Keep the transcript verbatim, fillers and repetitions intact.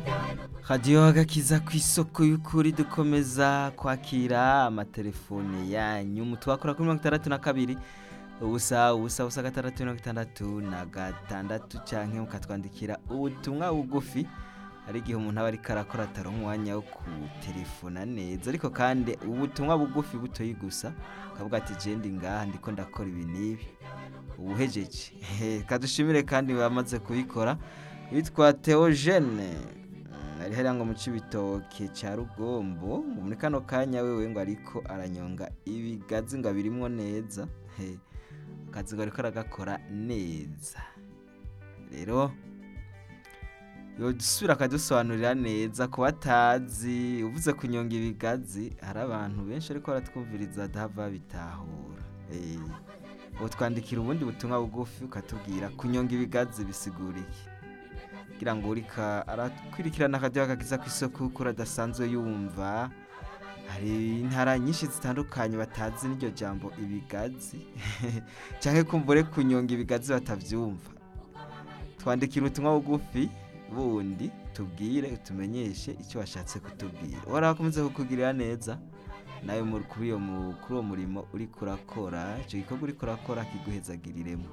radiyo agakiza ku isoko y'ukuri dukomeza kwakira amatelefone yanyu mutwakora kuri mirongo itandatu na kabiri ubusa ubusa ubusa gatandatu mirongo itandatu na gatandatu canke mukatwandikira ubutumwa bugufi hari igihe umuntu aba ariko arakora ataronka umwanya wo kutelefona neza ariko kandi ubutumwa bugufi butoyi gusa akavuga ati je ndi ngaha ndiko ndakora ibi n'ibi ubuhejeje kadushimire kandi bamaze kubikora witwa Theogene ari hariya ngo mu Cibitoke ca Rugombo ngo muri kano kanya wewe ngo ariko aranyonga ibigazi ngo birimwo neza he akazi ngo ariko aragakora neza rero yo dusubira akadusobanurira neza ko batazi uvuze kunyonga ibigazi hari abantu benshi ariko baratwumviriza dava bitahura eh ubu twandikira ubundi butumwa bugufi ukatubwira kunyonga ibigazi bisigura iki kugira ngo urika arakwirikirana akadiho akagiza ku isoko kuko adasanzwe yumva hari intara nyinshi zitandukanye batazi n'iryo jambo ibigazi canke kumbure kunyonga ibigazi batavyumva twandikira ubutumwa bugufi bundi tubwire utumenyeshe icyo washatse kutubwira warakomeze kukugirira neza nawe muri kuri iyo kuri uwo murimo uri kurakora icyo gikorwa uri kurakora kiguhezagiriremo